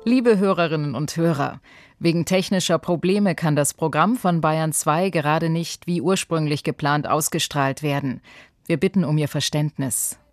Liebe Hörerinnen und Hörer, wegen technischer Probleme kann das Programm von Bayern 2 gerade nicht wie ursprünglich geplant ausgestrahlt werden. Wir bitten um Ihr Verständnis.